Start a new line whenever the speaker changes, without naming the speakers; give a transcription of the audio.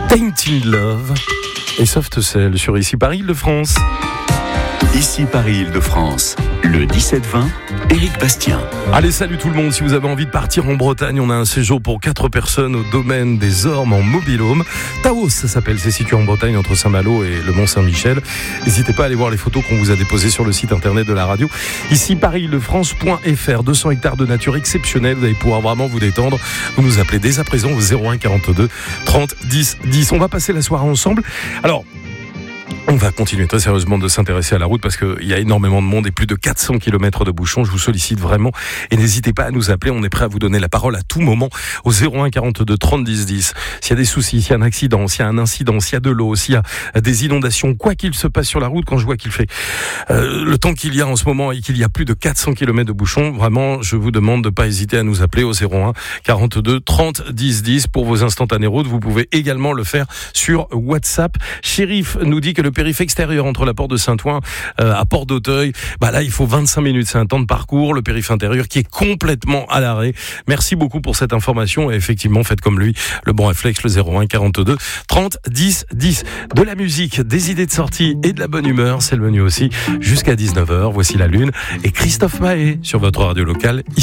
Tainted Love et Soft Cell sur Ici Paris Île-de-France.
Ici Paris Île-de-France, le 17-20, Éric Bastien.
Allez, salut tout le monde. Si vous avez envie de partir en Bretagne, on a un séjour pour 4 personnes au domaine des Ormes en mobil-home. Taos, ça s'appelle. C'est situé en Bretagne entre Saint-Malo et le Mont-Saint-Michel. N'hésitez pas à aller voir les photos qu'on vous a déposées sur le site internet de la radio. Ici paris-île-de-france.fr. 200 hectares de nature exceptionnelle. Vous allez pouvoir vraiment vous détendre. Vous nous appelez dès à présent au 01 42 30 10 10. On va passer la soirée ensemble. Alors, on va continuer très sérieusement de s'intéresser à la route parce qu'il y a énormément de monde et plus de 400 km de bouchons. Je vous sollicite vraiment et n'hésitez pas à nous appeler. On est prêt à vous donner la parole à tout moment au 01 42 30 10 10. S'il y a des soucis, s'il y a un accident, s'il y a un incident, s'il y a de l'eau, s'il y a des inondations, quoi qu'il se passe sur la route, quand je vois qu'il fait le temps qu'il y a en ce moment et qu'il y a plus de 400 km de bouchons, vraiment, je vous demande de ne pas hésiter à nous appeler au 01 42 30 10 10 pour vos instantanés routes. Vous pouvez également le faire sur WhatsApp. Shérif nous dit que le périph' extérieur entre la porte de Saint-Ouen à Port d'Auteuil, là il faut 25 minutes, c'est un temps de parcours. Le périph' intérieur qui est complètement à l'arrêt. Merci beaucoup pour cette information et effectivement faites comme lui, le bon réflexe, le 01 42 30 10 10. De la musique, des idées de sortie et de la bonne humeur, c'est le menu aussi jusqu'à 19h. Voici la Lune et Christophe Maé sur votre radio locale.